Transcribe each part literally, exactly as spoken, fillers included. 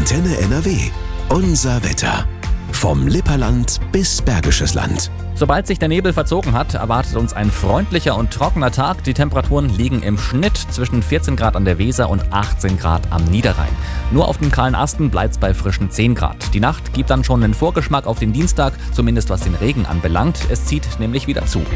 Antenne N R W. Unser Wetter. Vom Lipperland bis Bergisches Land. Sobald sich der Nebel verzogen hat, erwartet uns ein freundlicher und trockener Tag. Die Temperaturen liegen im Schnitt zwischen vierzehn Grad an der Weser und achtzehn Grad am Niederrhein. Nur auf den kahlen Asten bleibt es bei frischen zehn Grad. Die Nacht gibt dann schon einen Vorgeschmack auf den Dienstag, zumindest was den Regen anbelangt. Es zieht nämlich wieder zu.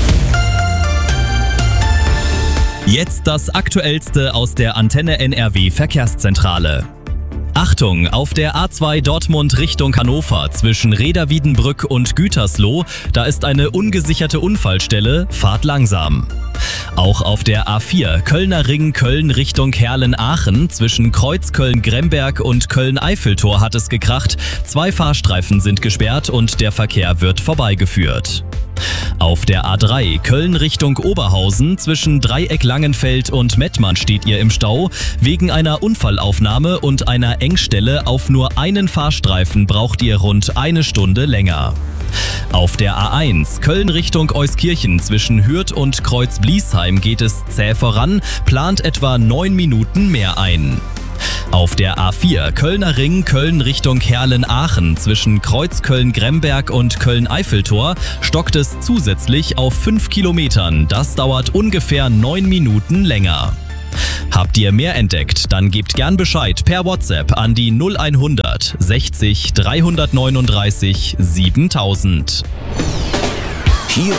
Jetzt das Aktuellste aus der Antenne N R W Verkehrszentrale. Achtung, auf der A zwei Dortmund Richtung Hannover zwischen Reda-Wiedenbrück und Gütersloh, da ist eine ungesicherte Unfallstelle, fahrt langsam. Auch auf der A vier Kölner Ring Köln Richtung Herlen-Aachen zwischen Kreuzköln-Gremberg und Köln-Eiffeltor hat es gekracht. Zwei Fahrstreifen sind gesperrt und der Verkehr wird vorbeigeführt. Auf der A drei Köln Richtung Oberhausen zwischen Dreieck-Langenfeld und Mettmann steht ihr im Stau. Wegen einer Unfallaufnahme und einer Engstelle auf nur einen Fahrstreifen braucht ihr rund eine Stunde länger. Auf der A eins Köln Richtung Euskirchen zwischen Hürth und Kreuz-Bliesheim geht es zäh voran, plant etwa neun Minuten mehr ein. Auf der A vier Kölner Ring Köln Richtung Herlen-Aachen zwischen Kreuzköln-Gremberg und Köln-Eiffeltor stockt es zusätzlich auf fünf Kilometern. Das dauert ungefähr neun Minuten länger. Habt ihr mehr entdeckt, dann gebt gern Bescheid per WhatsApp an die null hundert sechzig dreihundertneununddreißig siebentausend. Hier